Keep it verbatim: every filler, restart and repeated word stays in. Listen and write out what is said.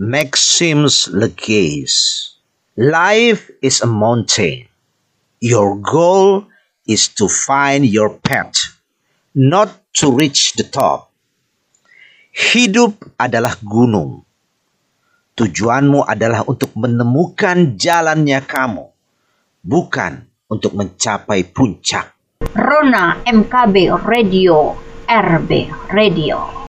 Maximus Legace. Life is a mountain. Your goal is to find your path, not to reach the top. Hidup adalah gunung. Tujuanmu adalah untuk menemukan jalannya kamu, bukan untuk mencapai puncak. Rona M K B Radio, R B Radio.